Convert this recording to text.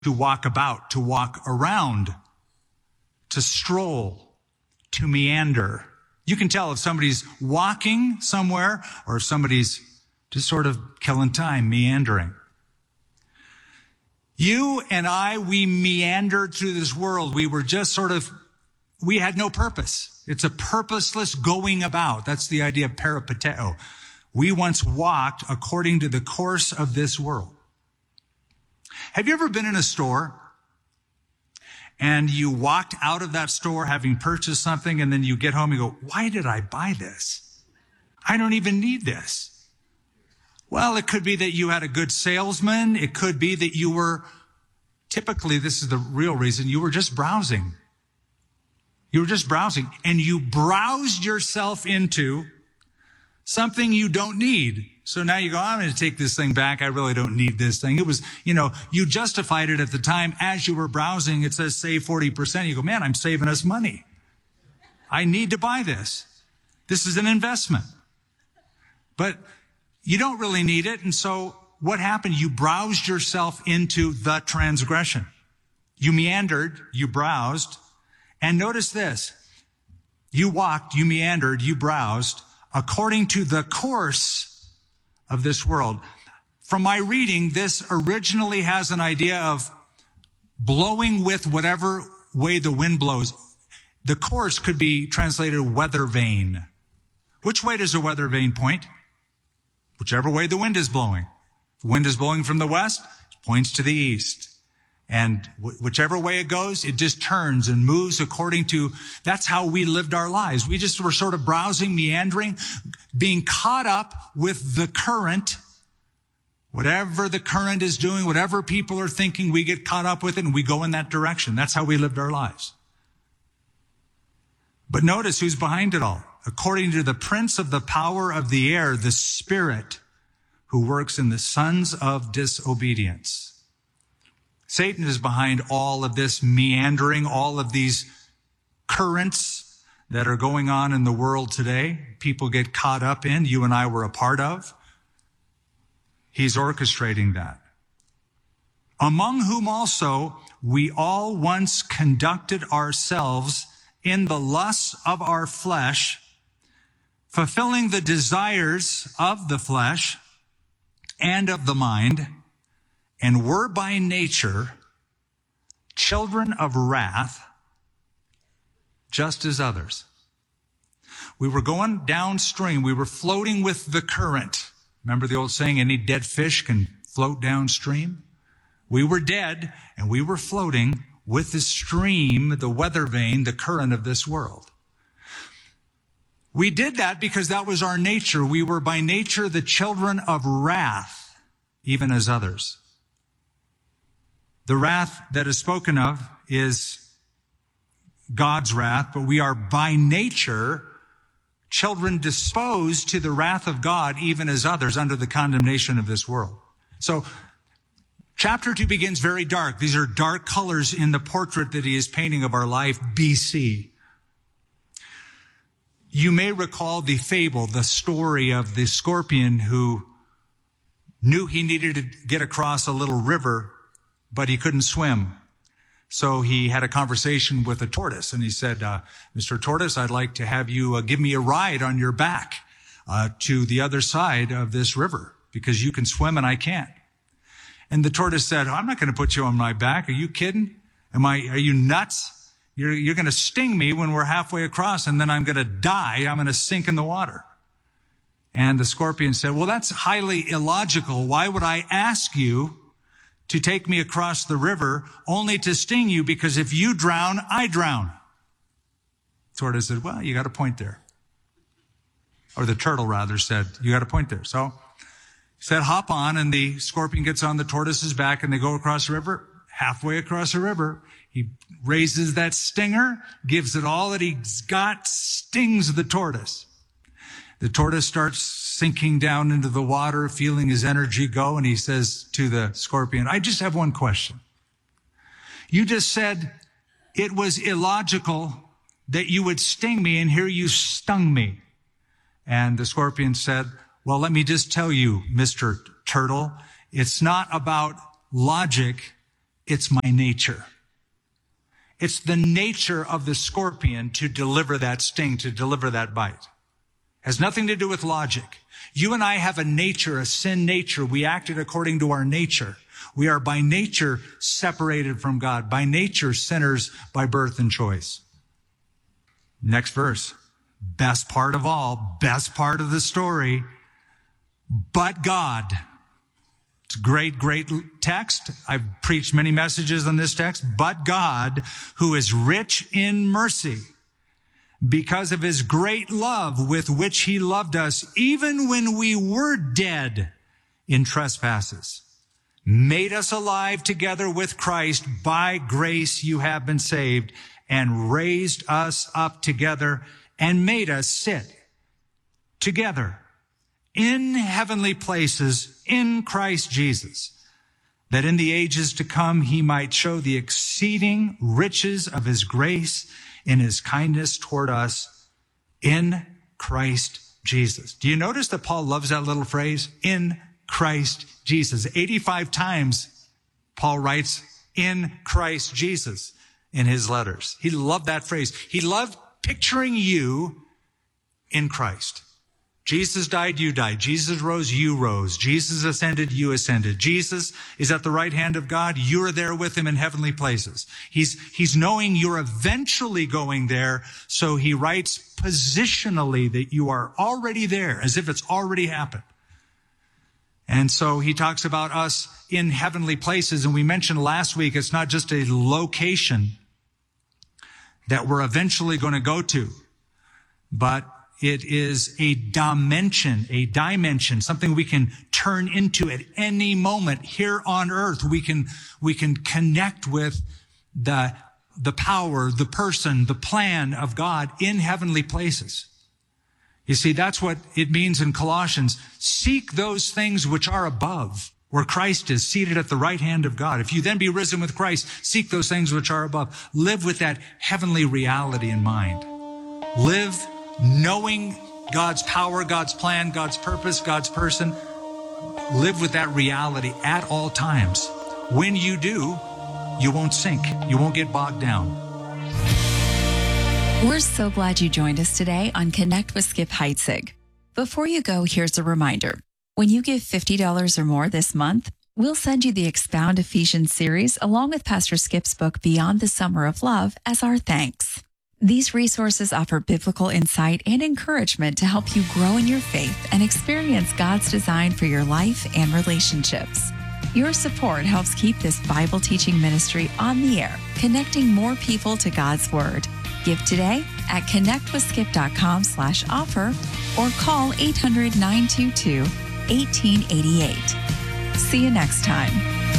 to walk about, to walk around, to stroll, to meander. You can tell if somebody's walking somewhere or if somebody's just sort of killing time, meandering. You and I, we meandered through this world. We were just we had no purpose. It's a purposeless going about. That's the idea of peripateo. We once walked according to the course of this world. Have you ever been in a store and you walked out of that store having purchased something and then you get home and go, why did I buy this? I don't even need this. Well, it could be that you had a good salesman. It could be that you were, typically this is the real reason, you were just browsing. You were just browsing and you browsed yourself into something you don't need. So now you go, I'm going to take this thing back. I really don't need this thing. It was, you justified it at the time as you were browsing. It says save 40%. You go, man, I'm saving us money. I need to buy this. This is an investment. But you don't really need it. And so what happened? You browsed yourself into the transgression. You meandered, you browsed. And notice this. You walked, you meandered, you browsed according to the course of this world. From my reading, this originally has an idea of blowing with whatever way the wind blows. The course could be translated weather vane. Which way does a weather vane point? Whichever way the wind is blowing. If the wind is blowing from the west, it points to the east. And whichever way it goes, it just turns and moves according to, that's how we lived our lives. We just were sort of browsing, meandering, being caught up with the current. Whatever the current is doing, whatever people are thinking, we get caught up with it and we go in that direction. That's how we lived our lives. But notice who's behind it all. According to the prince of the power of the air, the spirit who works in the sons of disobedience. Satan is behind all of this meandering, all of these currents that are going on in the world today. People get caught up in, you and I were a part of. He's orchestrating that. Among whom also we all once conducted ourselves in the lusts of our flesh, fulfilling the desires of the flesh and of the mind, and were by nature children of wrath, just as others. We were going downstream. We were floating with the current. Remember the old saying, any dead fish can float downstream? We were dead, and we were floating with the stream, the weather vane, the current of this world. We did that because that was our nature. We were by nature the children of wrath, even as others. The wrath that is spoken of is God's wrath, but we are by nature children disposed to the wrath of God, even as others, under the condemnation of this world. So chapter 2 begins very dark. These are dark colors in the portrait that he is painting of our life, BC. You may recall the fable, the story of the scorpion who knew he needed to get across a little river, but he couldn't swim. So he had a conversation with a tortoise, and he said, Mr. Tortoise, I'd like to have you give me a ride on your back to the other side of this river, because you can swim and I can't. And the tortoise said, I'm not going to put you on my back. Are you kidding? Are you nuts? You're going to sting me when we're halfway across, and then I'm going to die. I'm going to sink in the water. And the scorpion said, well, that's highly illogical. Why would I ask you to take me across the river only to sting you? Because if you drown, I drown. The tortoise said, well, you got a point there. Or the turtle rather said, you got a point there. So he said, hop on, and the scorpion gets on the tortoise's back, and they go across the river. Halfway across the river, he raises that stinger, gives it all that he's got, stings the tortoise. The tortoise starts sinking down into the water, feeling his energy go, and he says to the scorpion, I just have one question. You just said it was illogical that you would sting me, and here you stung me. And the scorpion said, well, let me just tell you, Mr. Turtle, it's not about logic. It's my nature. It's the nature of the scorpion to deliver that sting, to deliver that bite. It has nothing to do with logic. You and I have a nature, a sin nature. We acted according to our nature. We are by nature separated from God, by nature sinners by birth and choice. Next verse. Best part of all, best part of the story. But God. It's a great, great text. I've preached many messages on this text. But God, who is rich in mercy, because of his great love with which he loved us, even when we were dead in trespasses, made us alive together with Christ. By grace you have been saved, and raised us up together and made us sit together in heavenly places in Christ Jesus, that in the ages to come he might show the exceeding riches of his grace in his kindness toward us in Christ Jesus. Do you notice that Paul loves that little phrase? In Christ Jesus. 85 times Paul writes in Christ Jesus in his letters. He loved that phrase. He loved picturing you in Christ. Jesus died, you died. Jesus rose, you rose. Jesus ascended, you ascended. Jesus is at the right hand of God. You are there with him in heavenly places. He's knowing you're eventually going there, so he writes positionally that you are already there, as if it's already happened. And so he talks about us in heavenly places, and we mentioned last week it's not just a location that we're eventually going to go to, but it is a dimension, something we can turn into at any moment here on earth. We can connect with the power, the person, the plan of God in heavenly places. You see, that's what it means in Colossians. Seek those things which are above, where Christ is seated at the right hand of God. If you then be risen with Christ, seek those things which are above. Live with that heavenly reality in mind. Live knowing God's power, God's plan, God's purpose, God's person. Live with that reality at all times. When you do, you won't sink. You won't get bogged down. We're so glad you joined us today on Connect with Skip Heitzig. Before you go, here's a reminder. When you give $50 or more this month, we'll send you the Expound Ephesians series along with Pastor Skip's book, Beyond the Summer of Love, as our thanks. These resources offer biblical insight and encouragement to help you grow in your faith and experience God's design for your life and relationships. Your support helps keep this Bible teaching ministry on the air, connecting more people to God's Word. Give today at connectwithskip.com/offer or call 800-922-1888. See you next time.